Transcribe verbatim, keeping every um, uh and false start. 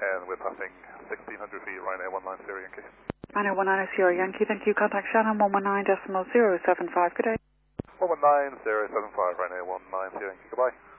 and we're passing sixteen hundred feet, Ryanair one nine zero Yankee. Ryanair one nine zero Yankee, thank you. Contact Shannon one one nine decimal zero seven five, good day. one one nine zero seven five, Ryanair one nine zero Yankee, goodbye.